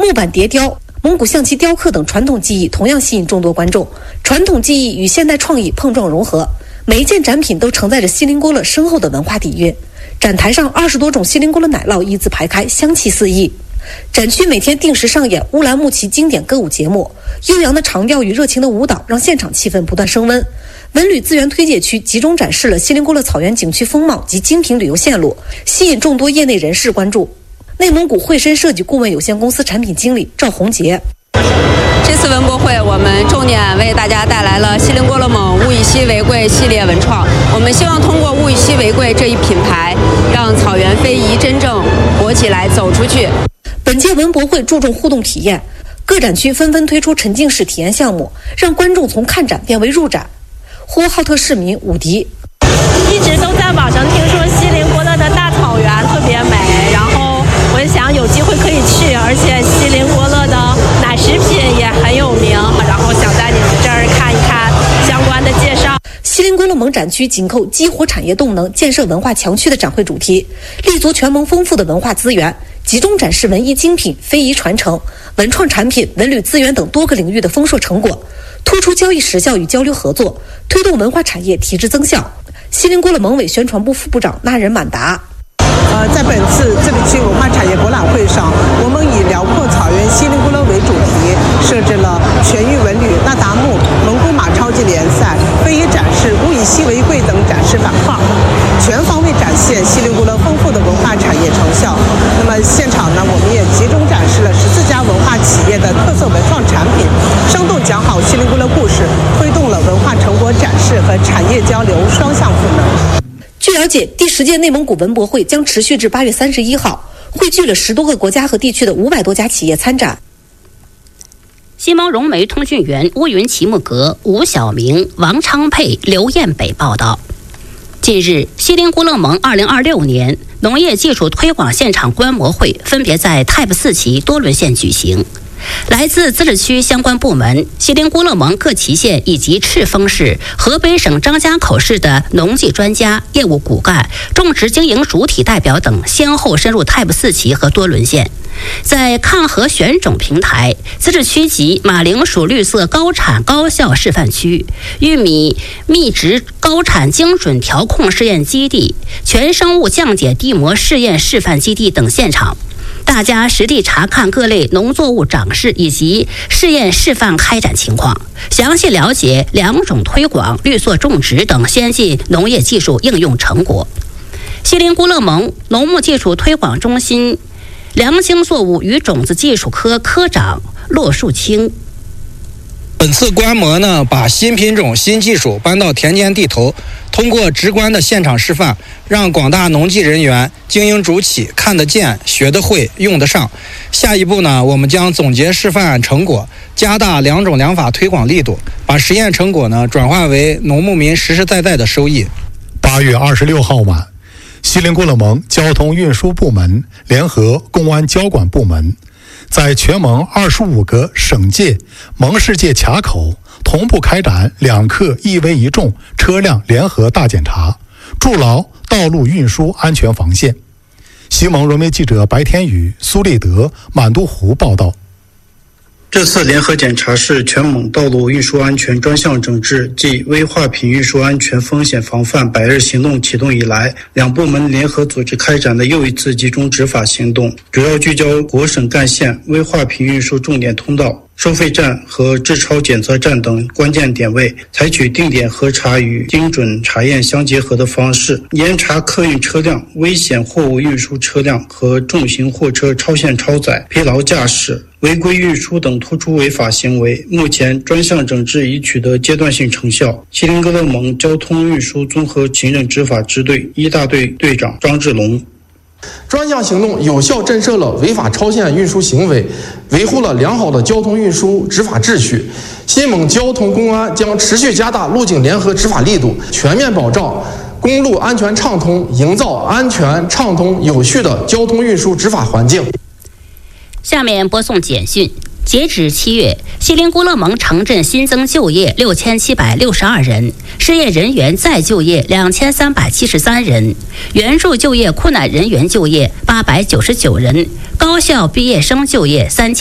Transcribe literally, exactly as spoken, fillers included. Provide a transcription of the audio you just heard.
木板叠雕、蒙古象棋雕刻等传统技艺同样吸引众多观众。传统技艺与现代创意碰撞融合，每一件展品都承载着锡林郭勒深厚的文化底蕴。展台上二十多种锡林郭勒奶酪一字排开，香气四溢。展区每天定时上演乌兰牧骑经典歌舞节目，悠扬的长调与热情的舞蹈让现场气氛不断升温。文旅资源推介区集中展示了锡林郭勒草原景区风貌及精品旅游线路，吸引众多业内人士关注。内蒙古汇深设计顾问有限公司产品经理赵红杰： 这次文博会，我们重点为大家带来了锡林郭勒蒙物以稀为贵系列文创。我们希望通过物以稀为贵这一品牌，让草原非遗真正火起来、走出去。 本届文博会注重互动体验，各展区纷纷推出沉浸式体验项目，让观众从看展变为入展。呼和浩特市民武迪： 一直都在网上听说锡林郭勒的大草原特别美，然后我也想有机会可以去，而且锡林郭勒的奶食品也很有名，然后想在你们这儿看一看相关的介绍。 锡林郭勒蒙展区紧扣激活产业动能、建设文化强区的展会主题，立足全蒙丰富的文化资源，集中展示文艺精品、非遗传承、文创产品、文旅资源等多个领域的丰硕成果，突出交易实效与交流合作，推动文化产业提质增效。锡林郭勒蒙委宣传部副部长纳仁满达： 呃，在本次自治区文化产业博览会上，我们以辽阔草原锡林郭勒为主题，设置了全域文旅、那达慕、蒙古马超级联赛、非遗展示、物以稀为贵等展示板块，全方位展现锡林郭勒丰富的文化产业成效。那么现场呢，我们也集中展示了十四家文化企业的特色文创产品，生动讲好锡林郭勒故事，推动了文化成果展示和产业交流双向赋能。 据了解，第十届内蒙古文博会将持续至八月三十一号，汇聚了十多个国家和地区的五百多家企业参展。 西蒙融媒通讯员乌云齐木格、吴晓明、王昌佩、刘彦北报道。近日，锡林郭勒盟二零二六年农业技术推广现场观摩会分别在太布四旗多伦县举行。来自自治区相关部门、锡林郭勒盟各旗县以及赤峰市、河北省张家口市的农技专家、业务骨干、种植经营主体代表等先后深入太布四旗和多伦县。在抗核选种平台、自治区级马铃薯绿色高产高效示范区、玉米密植高产精准调控试验基地、全生物降解地膜试验示范基地等现场，大家实地查看各类农作物长势以及试验示范开展情况，详细了解良种推广、绿色种植等先进农业技术应用成果。锡林郭勒盟农牧技术推广中心良经作物与种子技术科科长骆树清： 本次观摩呢，把新品种、新技术搬到田间地头，通过直观的现场示范，让广大农技人员、经营主体看得见、学得会、用得上。下一步呢，我们将总结示范成果，加大良种良法推广力度，把实验成果呢转化为农牧民实实在在的收益。 八月二十六号晚，锡林郭勒盟交通运输部门联合公安交管部门，在全蒙二十五个省界、盟市界卡口同步开展两课一危一重车辆联合大检查，筑牢道路运输安全防线。西蒙融媒记者白天宇、苏立德、满都湖报道。 这次联合检查是全蒙道路运输安全专项整治暨危化品运输安全风险防范百日行动启动以来，两部门联合组织开展的又一次集中执法行动，主要聚焦国省干线危化品运输重点通道、收费站和质超检测站等关键点位，采取定点核查与精准查验相结合的方式，严查客运车辆、危险货物运输车辆和重型货车超限超载、疲劳驾驶、违规运输等突出违法行为。目前专项整治已取得阶段性成效。锡林郭勒盟交通运输综合行政执法支队一大队队长张志龙： 专项行动有效震慑了违法超限运输行为，维护了良好的交通运输执法秩序。新蒙交通公安将持续加大路警联合执法力度，全面保障公路安全畅通，营造安全畅通有序的交通运输执法环境。 下面播送简讯。截止七月，锡林郭勒盟城镇新增就业六千七百六十二人，失业人员再就业两千三百七十三人，援助就业困难人员就业八百九十九人，高校毕业生就业三千。